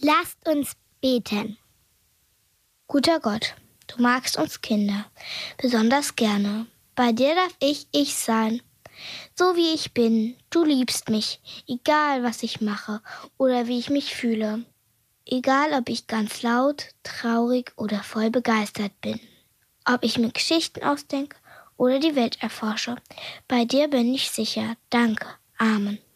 Lasst uns beten. Guter Gott, du magst uns Kinder besonders gerne. Bei dir darf ich sein, so wie ich bin. Du liebst mich, egal was ich mache oder wie ich mich fühle. Egal, ob ich ganz laut, traurig oder voll begeistert bin. Ob ich mir Geschichten ausdenke oder die Welt erforsche. Bei dir bin ich sicher. Danke. Amen.